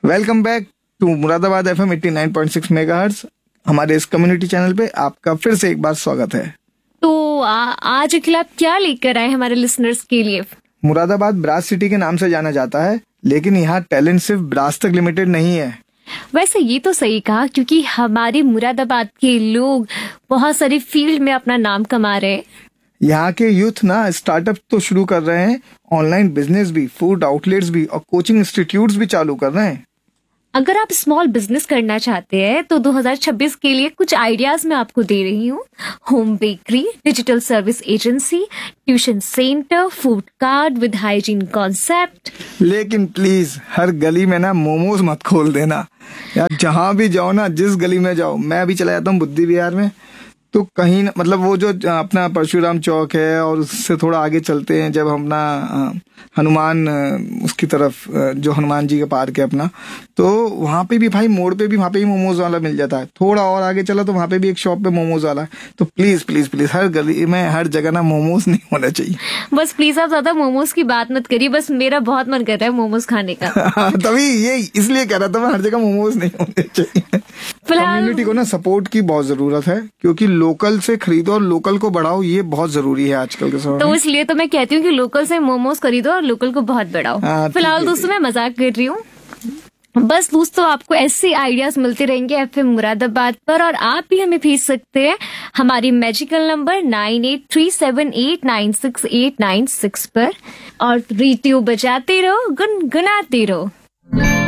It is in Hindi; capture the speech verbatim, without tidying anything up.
Welcome back to Moradabad FM eighty nine point six megahertz. हमारे इस कम्युनिटी चैनल पे आपका फिर से एक बार स्वागत है। तो आ, आज अखिल आप क्या लेकर आए हमारे लिसनर्स के लिए? मुरादाबाद ब्रास सिटी के नाम से जाना जाता है, लेकिन यहाँ टैलेंट सिर्फ ब्रास तक लिमिटेड नहीं है। वैसे ये तो सही कहा, क्योंकि हमारे मुरादाबाद के लोग बहुत सारी फील्ड में अपना नाम कमा रहे हैं। यहाँ के यूथ ना स्टार्टअप तो शुरू कर रहे हैं, ऑनलाइन बिजनेस भी, फूड आउटलेट्स भी और कोचिंग इंस्टीट्यूट्स भी चालू कर रहे हैं। अगर आप स्मॉल बिजनेस करना चाहते हैं तो दो हज़ार छब्बीस के लिए कुछ आइडियाज मैं आपको दे रही हूँ। Home bakery, digital service agency, tuition centre, food cart with hygiene concept. लेकिन प्लीज हर गली में ना मोमोज मत खोल देना यार। जहाँ भी जाओ ना, जिस गली में जाओ, मैं अभी चला जाता हूँ बुद्धि विहार में, तो कहीं न, मतलब वो जो अपना परशुराम चौक है और उससे थोड़ा आगे चलते हैं, जब हम अपना हनुमान उसकी तरफ, जो हनुमान जी का पार्क है अपना, तो वहाँ पे भी भाई मोड़ पे भी वहाँ पे भी मोमोज वाला मिल जाता है। थोड़ा और आगे चला तो वहाँ पे भी एक शॉप पे मोमोज वाला है। तो प्लीज प्लीज प्लीज हर गली में, हर जगह ना मोमोज नहीं होना चाहिए। बस प्लीज आप ज्यादा मोमोज की बात मत करिए, बस मेरा बहुत मन कर रहा है मोमोज खाने का। तभी ये इसलिए कह रहा था मैं, हर जगह मोमोज नहीं होने चाहिए। कम्युनिटी को ना सपोर्ट की बहुत जरूरत है, क्योंकि लोकल से खरीदो और लोकल को बढ़ाओ, ये बहुत जरूरी है आजकल के समय में। तो इसलिए तो मैं कहती हूँ कि लोकल से मोमोज खरीदो और लोकल को बहुत बढ़ाओ। फिलहाल दोस्तों मैं मजाक कर रही हूँ। बस दोस्तों, आपको ऐसे आइडियाज मिलते रहेंगे एफएम मुरादाबाद पर, और आप भी हमें भेज सकते हैं हमारी magical number nine eight three seven eight nine six eight nine six पर। और रेडियो बजाते रहो, गुनगुनाते रहो।